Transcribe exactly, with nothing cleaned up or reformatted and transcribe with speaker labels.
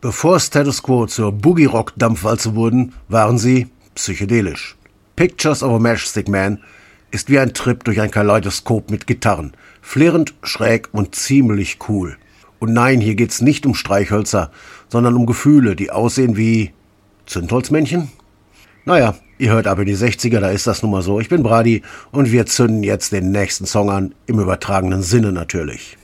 Speaker 1: Bevor Status Quo zur Boogie-Rock-Dampfwalze wurden, waren sie psychedelisch. Pictures of a Matchstick Man ist wie ein Trip durch ein Kaleidoskop mit Gitarren. Flirrend, schräg und ziemlich cool. Und nein, hier geht's nicht um Streichhölzer, sondern um Gefühle, die aussehen wie Zündholzmännchen? Naja, ihr hört ab in die sechziger, da ist das nun mal so. Ich bin Brady und wir zünden jetzt den nächsten Song an, im übertragenen Sinne natürlich.